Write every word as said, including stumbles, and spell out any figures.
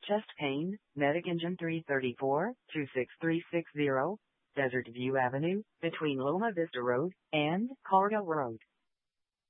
Chest pain, Medic Engine three thirty-four, two six three six zero, Desert View Avenue, between Loma Vista Road and Cargill Road.